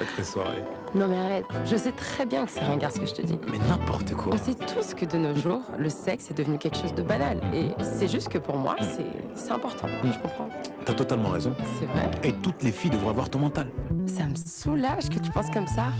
Sacrée soirée. Non mais arrête, je sais très bien que c'est ringard ce que je te dis. Mais n'importe quoi. On sait tous que de nos jours, le sexe est devenu quelque chose de banal. Et c'est juste que pour moi, c'est important. Tu comprends? T'as totalement raison. C'est vrai. Et toutes les filles devraient avoir ton mental. Ça me soulage que tu penses comme ça.